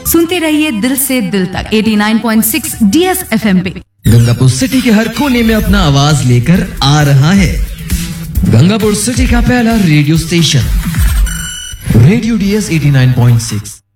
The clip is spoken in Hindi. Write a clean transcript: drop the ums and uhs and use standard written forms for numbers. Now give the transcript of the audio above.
सुनते रहिए दिल से दिल तक 89.6 DS FM पे। गंगापुर सिटी के हर कोने में अपना आवाज लेकर आ रहा है गंगापुर सिटी का पहला रेडियो स्टेशन, रेडियो DS 89.6।